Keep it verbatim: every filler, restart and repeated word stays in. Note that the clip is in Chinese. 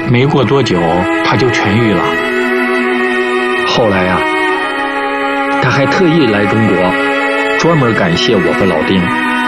没过多久他就痊愈了。 后来啊，他还特意来中国，专门感谢我和老丁。